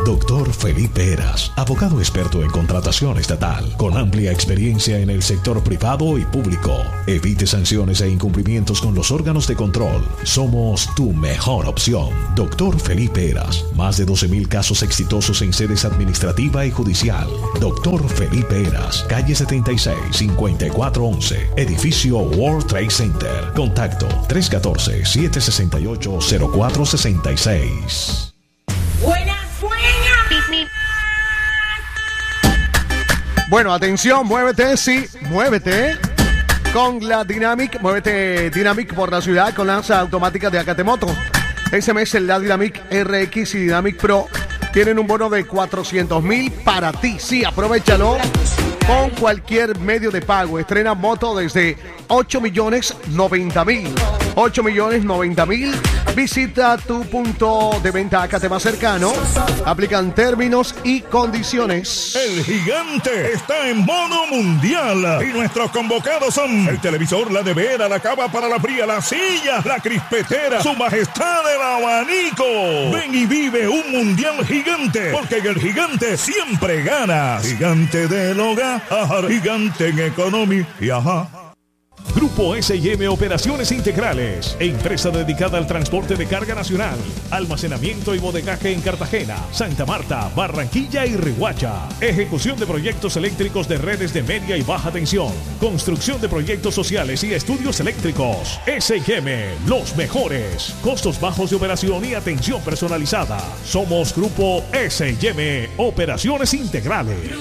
Doctor Felipe Heras, abogado experto en contratación estatal, con amplia experiencia en el sector privado y público. Evite sanciones e incumplimientos con los órganos de control. Somos tu mejor opción. Doctor Felipe Heras, más de 12,000 casos exitosos en sedes administrativa y judicial. Doctor Felipe Heras, calle 76, 5411, edificio World Trade Center. Contacto 314-768-0466. Buenas. Bueno, atención, muévete, sí, muévete con la Dynamic, muévete Dynamic por la ciudad con lanza automática de Acatemoto. Este mes la Dynamic RX y Dynamic Pro tienen un bono de 400,000 para ti. Sí, aprovéchalo con cualquier medio de pago. Estrena moto desde 8,090,000. 8,090,000. Visita tu punto de venta Acate más cercano. Aplican términos y condiciones. El gigante está en modo mundial y nuestros convocados son el televisor, la nevera, la cava para la fría, la silla, la crispetera, su majestad el abanico. Ven y vive un mundial gigante, porque en el gigante siempre ganas. Gigante del hogar, gigante en economía y ajá. Grupo S&M Operaciones Integrales, empresa dedicada al transporte de carga nacional, almacenamiento y bodegaje en Cartagena, Santa Marta, Barranquilla y Riohacha. Ejecución de proyectos eléctricos de redes de media y baja tensión, construcción de proyectos sociales y estudios eléctricos. S&M, los mejores, costos bajos de operación y atención personalizada. Somos Grupo S&M Operaciones Integrales.